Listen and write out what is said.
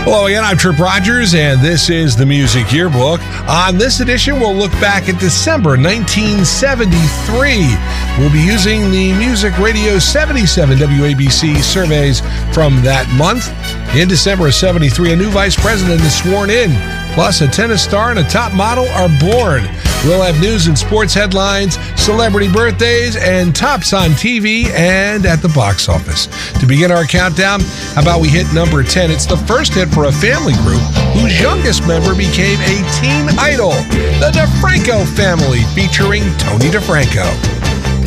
Hello again, I'm Trip Rogers, and this is the Music Yearbook. On this edition, we'll look back at December 1973. We'll be using the Music Radio 77 WABC surveys from that month. In December of 73, a new vice president is sworn in, plus a tennis star and a top model are born. We'll have news and sports headlines, celebrity birthdays, and tops on TV and at the box office. To begin our countdown, how about we hit number 10? It's the first hit for a family group whose youngest member became a teen idol, the DeFranco family, featuring Tony DeFranco.